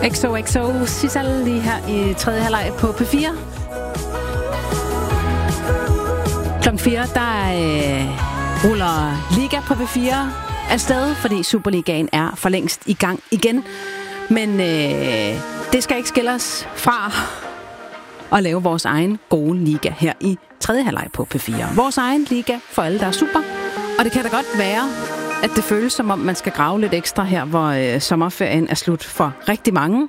XOXO Sissel lige her i tredje halvleg på P4. Klokken 4, der ruller Liga på P4 afsted, fordi Superligaen er for længst i gang igen. Men det skal ikke skille os fra at lave vores egen gode liga her i tredje halvleg på P4. Vores egen liga for alle, der er super. Og det kan da godt være, at det føles som om, man skal grave lidt ekstra her, hvor sommerferien er slut for rigtig mange.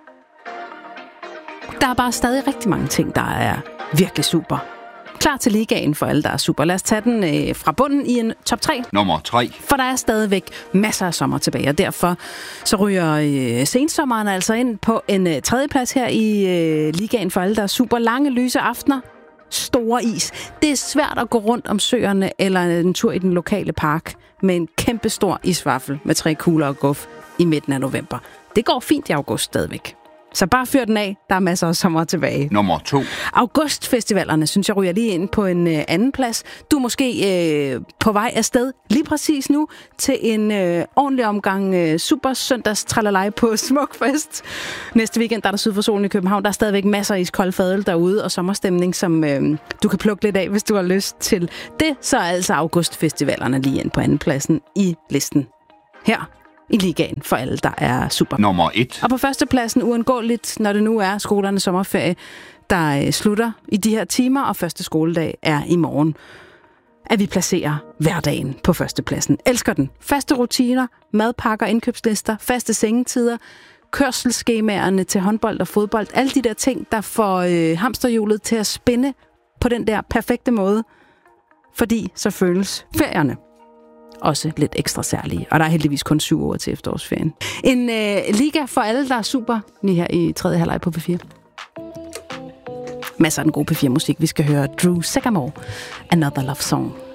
Der er bare stadig rigtig mange ting, der er virkelig super. Klar til ligaen for alle, der er super. Lad os tage den fra bunden i en top 3. Nummer 3. For der er stadigvæk masser af sommer tilbage, og derfor så ryger sensommeren altså ind på en tredjeplads her i ligaen for alle, der er super. Lange, lyse aftener. Store is. Det er svært at gå rundt om søerne eller en tur i den lokale park med en kæmpe stor isvaffel med 3 kugler og guf i midten af november. Det går fint i august stadigvæk. Så bare fyr den af. Der er masser af sommer tilbage. Nummer 2. Augustfestivalerne, synes jeg, ryger lige ind på en anden plads. Du er måske på vej afsted lige præcis nu til en ordentlig omgang super søndags tralalej på Smukfest. Næste weekend der er der syd for solen i København. Der er stadigvæk masser af iskold fadøl derude og sommerstemning, som du kan plukke lidt af, hvis du har lyst til det. Så er altså augustfestivalerne lige ind på anden pladsen i listen her i ligaen for alle, der er super. Nummer 1. Og på førstepladsen uundgåeligt, når det nu er skolernes sommerferie, der slutter i de her timer, og første skoledag er i morgen, at vi placerer hverdagen på førstepladsen. Elsker den. Faste rutiner, madpakker, indkøbslister, faste sengetider, kørselsskemaerne til håndbold og fodbold. Alle de der ting, der får hamsterhjulet til at spinde på den der perfekte måde. Fordi så føles ferierne også lidt ekstra særlige. Og der er heldigvis kun 7 uger til efterårsferien. En liga for alle, der er super, lige her i tredje halvleg på P4. Masser af den gode P4-musik. Vi skal høre Drew Sycamore, Another Love Song.